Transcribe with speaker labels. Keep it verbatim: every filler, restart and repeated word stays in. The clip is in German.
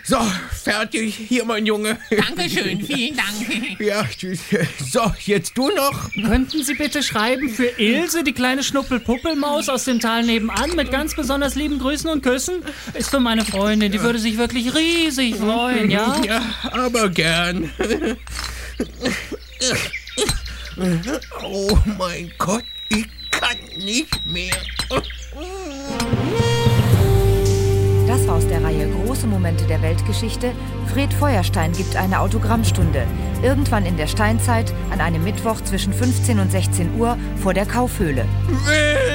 Speaker 1: So, fertig. Hier, mein Junge.
Speaker 2: Dankeschön, vielen Dank.
Speaker 1: Ja, tschüss. So, jetzt du noch.
Speaker 3: Könnten Sie bitte schreiben für Ilse, die kleine Schnuppel-Puppelmaus aus dem Tal nebenan, mit ganz besonders lieben Grüßen und Küssen? Ist für meine Freundin, die würde sich wirklich riesig freuen, ja?
Speaker 1: Ja, aber gern. Oh mein Gott, ich kann nicht mehr.
Speaker 4: Das war aus der Reihe Große Momente der Weltgeschichte. Fred Feuerstein gibt eine Autogrammstunde. Irgendwann in der Steinzeit, an einem Mittwoch zwischen fünfzehn und sechzehn Uhr vor der Kaufhöhle.